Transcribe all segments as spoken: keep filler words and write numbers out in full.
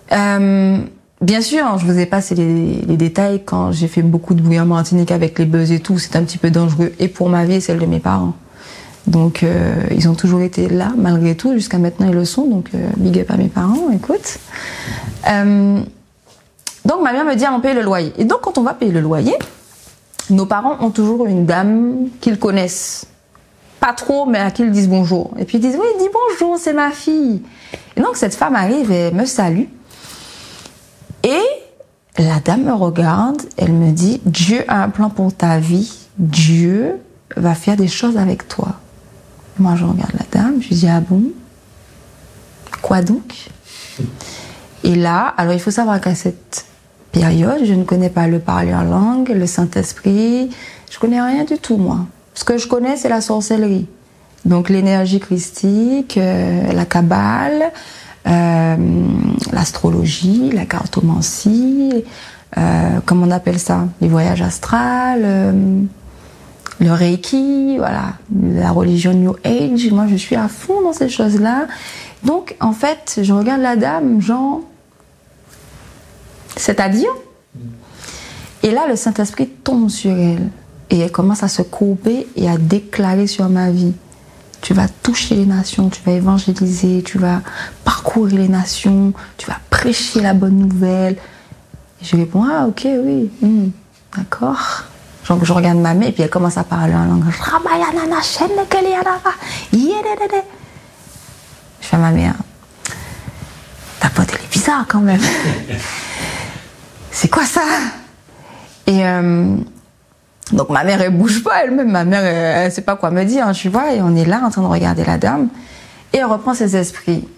Euh, bien sûr, je vous ai passé les, les détails quand j'ai fait beaucoup de bruit en Martinique avec les buzz et tout. C'est un petit peu dangereux et pour ma vie et celle de mes parents. Donc, euh, ils ont toujours été là, malgré tout. Jusqu'à maintenant, ils le sont. Donc, euh, big up à mes parents, écoute. Euh, donc, ma mère me dit, on paye le loyer. Et donc, quand on va payer le loyer, nos parents ont toujours une dame qu'ils connaissent. Pas trop, mais à qui ils disent bonjour. Et puis, ils disent, oui, dis bonjour, c'est ma fille. Et donc, cette femme arrive et me salue. Et la dame me regarde, elle me dit, Dieu a un plan pour ta vie. Dieu va faire des choses avec toi. Moi, je regarde la dame, je dis, ah bon? Quoi donc? Et là, alors il faut savoir qu'à cette période, je ne connais pas le parler en langue, le Saint-Esprit, je connais rien du tout, moi. Ce que je connais, c'est la sorcellerie. Donc l'énergie christique, euh, la kabbale, euh, l'astrologie, la cartomancie, euh, comment on appelle ça? Les voyages astrales, euh, le Reiki, voilà, la religion New Age. Moi, je suis à fond dans ces choses-là. Donc, en fait, je regarde la dame, genre, c'est-à-dire, et là, le Saint-Esprit tombe sur elle et elle commence à se courber et à déclarer sur ma vie. Tu vas toucher les nations, tu vas évangéliser, tu vas parcourir les nations, tu vas prêcher la bonne nouvelle. Et je réponds, ah, ok, oui, hmm, d'accord. Donc je regarde ma mère et puis elle commence à parler en langue. Je fais à ma mère, ta pote elle est bizarre quand même. C'est quoi ça? Et euh, donc ma mère elle bouge pas elle-même, ma mère elle, elle sait pas quoi me dire, tu vois, et on est là en train de regarder la dame et elle reprend ses esprits.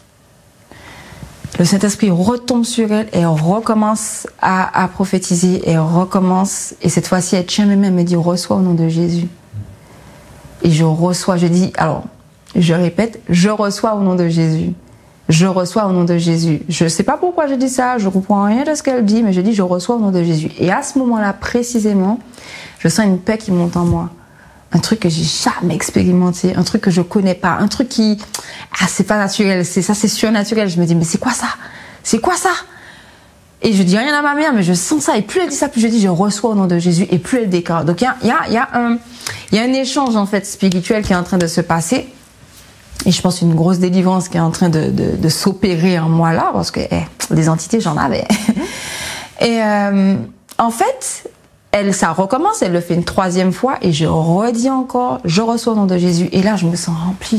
Le Saint-Esprit retombe sur elle et elle recommence à, à prophétiser et elle recommence, et cette fois-ci elle tient mes mains et me dit reçois au nom de Jésus. Et je reçois, je dis, alors je répète, je reçois au nom de Jésus. Je reçois au nom de Jésus. Je sais pas pourquoi je dis ça, je comprends rien de ce qu'elle dit, mais je dis je reçois au nom de Jésus. Et à ce moment-là précisément, je sens une paix qui monte en moi. Un truc que j'ai jamais expérimenté, un truc que je connais pas, un truc qui, ah, c'est pas naturel, c'est ça, c'est surnaturel. Je me dis, mais c'est quoi ça? C'est quoi ça? Et je dis rien à ma mère, mais je sens ça. Et plus elle dit ça, plus je dis, je reçois au nom de Jésus, et plus elle déclare. Donc, il y a, il y a, il y a un, il y a un échange, en fait, spirituel qui est en train de se passer. Et je pense une grosse délivrance qui est en train de, de, de s'opérer en moi là, parce que, eh, des entités, j'en avais. Et, euh, en fait, elle, ça recommence, elle le fait une troisième fois et je redis encore, je reçois au nom de Jésus. Et là, je me sens remplie.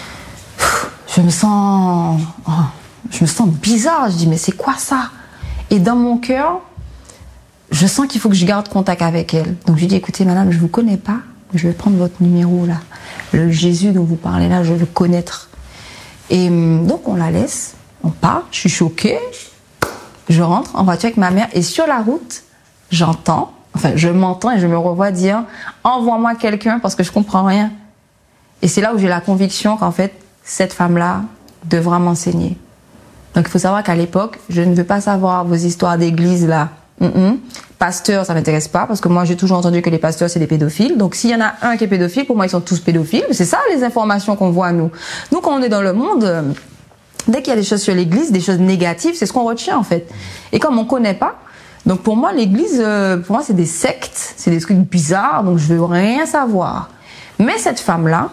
Je me sens, oh, je me sens bizarre. Je dis, mais c'est quoi ça? Et dans mon cœur, je sens qu'il faut que je garde contact avec elle. Donc je lui dis, écoutez, madame, je vous connais pas, je vais prendre votre numéro là. Le Jésus dont vous parlez là, je veux le connaître. Et donc on la laisse, on part, je suis choquée. Je rentre en voiture avec ma mère et sur la route, j'entends, enfin je m'entends et je me revois dire envoie-moi quelqu'un parce que je comprends rien. Et c'est là où j'ai la conviction qu'en fait cette femme-là devra m'enseigner. Donc il faut savoir qu'à l'époque, je ne veux pas savoir vos histoires d'église là. Mm-mm. Pasteur, ça m'intéresse pas parce que moi j'ai toujours entendu que les pasteurs c'est des pédophiles. Donc s'il y en a un qui est pédophile, pour moi ils sont tous pédophiles. C'est ça les informations qu'on voit nous. Nous quand on est dans le monde, euh, dès qu'il y a des choses sur l'église, des choses négatives, c'est ce qu'on retient en fait. Et comme on connaît pas, donc pour moi l'église, euh, pour moi c'est des sectes, c'est des trucs bizarres, donc je veux rien savoir. Mais cette femme-là,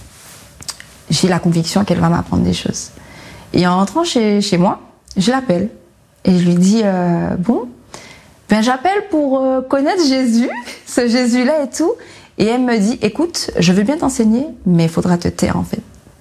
j'ai la conviction qu'elle va m'apprendre des choses. Et en rentrant chez, chez moi, je l'appelle et je lui dis euh, bon, ben j'appelle pour euh, connaître Jésus, ce Jésus-là et tout. Et elle me dit écoute, je veux bien t'enseigner, mais il faudra te taire en fait.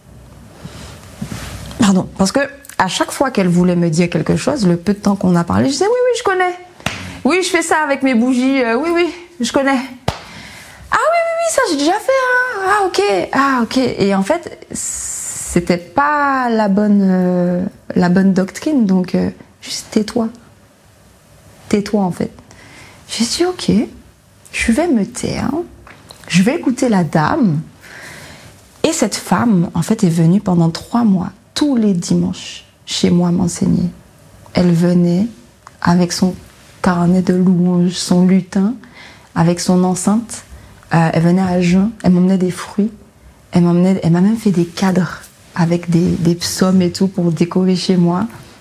Pardon, parce que à chaque fois qu'elle voulait me dire quelque chose, le peu de temps qu'on a parlé, je disais oui, oui, je connais. Oui, je fais ça avec mes bougies. Euh, oui, oui, je connais. Ah oui, oui, oui, ça j'ai déjà fait. Hein. Ah ok, ah ok. Et en fait, c'était pas la bonne, euh, la bonne doctrine. Donc, euh, juste tais-toi. Tais-toi en fait. J'ai dit ok, je vais me taire. Je vais écouter la dame. Et cette femme, en fait, est venue pendant trois mois. Tous les dimanches, chez moi, m'enseigner. Elle venait avec son carnet de louanges, son lutin, avec son enceinte. Euh, elle venait à jeun, elle m'emmenait des fruits. Elle m'emmenait, elle m'a même fait des cadres avec des, des psaumes et tout pour décorer chez moi.